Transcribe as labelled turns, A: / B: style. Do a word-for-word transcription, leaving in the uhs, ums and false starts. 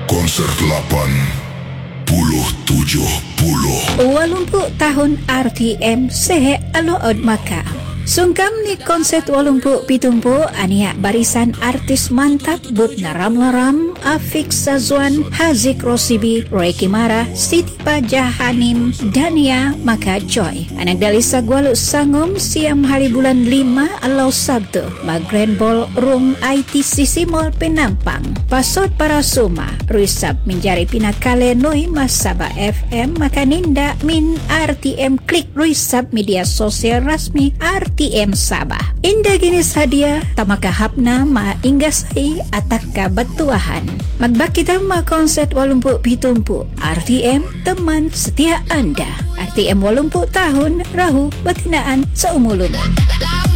A: konser delapan puluh tujuh puluh.
B: Walumpuk tahun R T M sehe alood maka. Sungkam ni konsep walumpuk pitumpu ania barisan artis mantap but naram laram Afik Sazwan, Hazik Rosibi, Roy Kimara, Siti Pajahanim, Dania Maka Joy. Anak dari Sagwalu Sangum siam hari bulan lima alau Sabtu. Magren Ball Room I T C C Mall Penampang. Pasot para suma. Ruisab menjari pinakale noi Masaba F M maka ninda min R T M klik Ruisab media sosial resmi R T M Sabah. Indah ginis hadiah tamaka hapna ma inggasai ataka batuahan. Magbakita ma konsep walumpuk pitumpu R T M teman setia Anda. R T M walumpuk tahun rahu batinaan seumulun.